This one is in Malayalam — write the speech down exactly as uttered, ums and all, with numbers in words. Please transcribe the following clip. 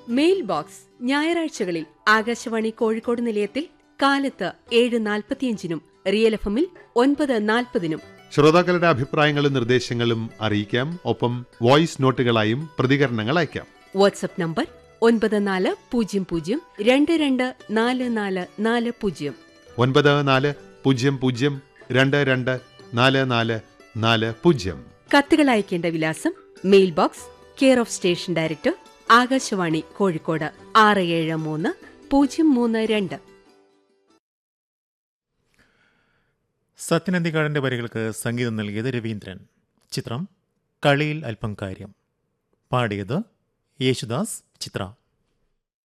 മെയിൽ ബോക്സ് ഞായറാഴ്ചകളിൽ ആകാശവാണി കോഴിക്കോട് നിലയത്തിൽ കാലത്ത് ഏഴ് നാൽപ്പത്തിയഞ്ചിനും റിയൽ എഫ് എമ്മിൽ ഒൻപത് നാൽപ്പതിനും. ശ്രോതാക്കളുടെ അഭിപ്രായങ്ങളും നിർദ്ദേശങ്ങളും അറിയിക്കാം. ഒപ്പം വോയിസ് നോട്ടുകളായും പ്രതികരണങ്ങൾ അയക്കാം. വാട്സ്ആപ്പ് നമ്പർ ഒൻപത് നാല് പൂജ്യം പൂജ്യം രണ്ട് രണ്ട് നാല് നാല് നാല് പൂജ്യം ഒൻപത് നാല് പൂജ്യം പൂജ്യം രണ്ട് രണ്ട് നാല് നാല് നാല് പൂജ്യം. കത്തുകൾ അയക്കേണ്ട വിലാസം mail box, care of station director, Akashvani Kozhikode ആറ് ഏഴ് മൂന്ന് പൂജ്യം മൂന്ന് രണ്ട്. സത്യനന്ദിക്കാടിന്റെ വരികൾക്ക് സംഗീതം നൽകിയത് രവീന്ദ്രൻ. ചിത്രം കളിയിൽ അല്പം കാര്യം. പാടിയത് യേശുദാസ്, ചിത്ര.